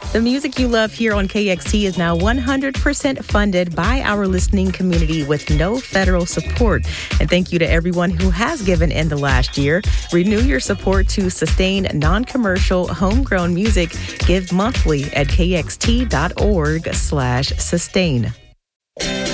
The music you love here on KXT is now 100% funded by our listening community with no federal support. And thank you to everyone who has given in the last year. Renew your support to sustain non-commercial, homegrown music. Give monthly at kxt.org/sustain.